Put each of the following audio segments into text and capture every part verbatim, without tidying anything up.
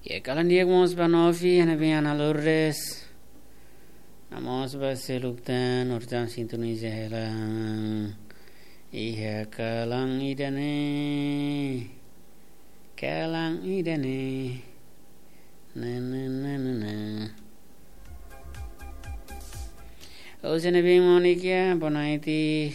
E kalian mos banofi ana bem ana lores. Amos baseluktan urjan sintuni jahelang. Iya kalang idane. Kalang idane. Na na na na na. Usene bem monikia bonaiti.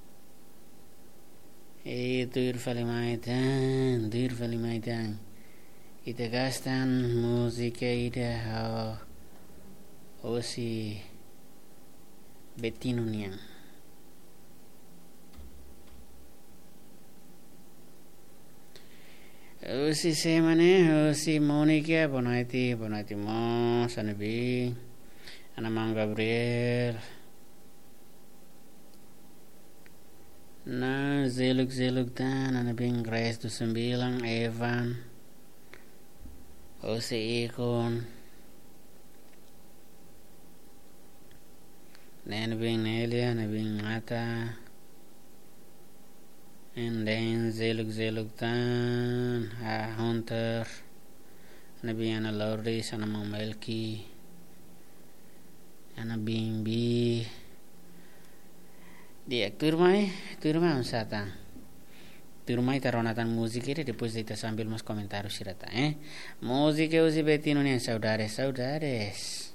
E dur falimaitan, dur falimaitan. Ita gastan musika ida ha osi Bettino niang. Osi semane osi Monica bonaiti bonaiti mo sanabi ana Mang Gabriel na zeluk zeluk dan ana bing Grace tu sembilang Evan Osi Ikon Nen bing Nelia na bing Mata and then zeluk zeluk tan ha Hunter na bing ana Lourdes ana Mang Melki ana Bimbi di turmai turmai unsata turmai taronatan musik ini depois kita sambil mas komentar sirata eh musik usi Bettino nih saudares saudares